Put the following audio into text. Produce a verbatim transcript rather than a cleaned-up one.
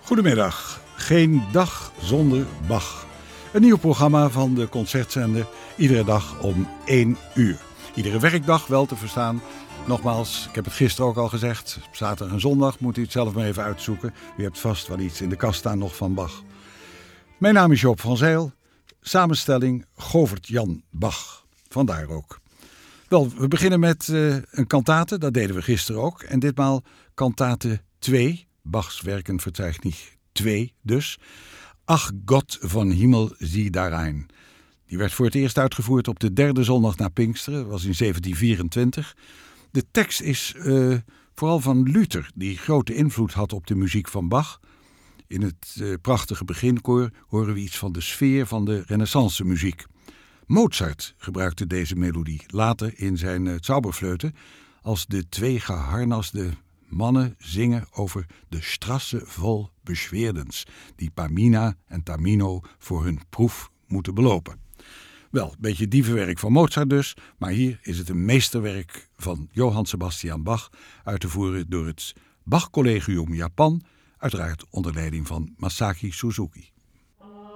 Goedemiddag, geen dag zonder Bach. Een nieuw programma van de Concertzender, iedere dag om één uur. Iedere werkdag wel te verstaan. Nogmaals, ik heb het gisteren ook al gezegd, zaterdag en zondag moet u het zelf maar even uitzoeken. U hebt vast wel iets in de kast staan nog van Bach. Mijn naam is Joop van Zijl, samenstelling Govert-Jan Bach. Vandaar ook. Wel, we beginnen met uh, een kantate, dat deden we gisteren ook. En ditmaal kantate twee, Bachs Werkenverzeichnis twee dus. Ach Gott von Himmel sieh darein. Die werd voor het eerst uitgevoerd op de derde zondag na Pinksteren, dat was in zeventien vierentwintig. De tekst is uh, vooral van Luther, die grote invloed had op de muziek van Bach. In het uh, prachtige beginkoor horen we iets van de sfeer van de renaissance muziek. Mozart gebruikte deze melodie later in zijn uh, Zauberfleuten als de twee geharnaste mannen zingen over de Strasse vol Beschwerdens, die Pamina en Tamino voor hun proef moeten belopen. Wel, een beetje dievenwerk van Mozart dus, maar hier is het een meesterwerk van Johann Sebastian Bach, uit te voeren door het Bach Collegium Japan, uiteraard onder leiding van Masaaki Suzuki.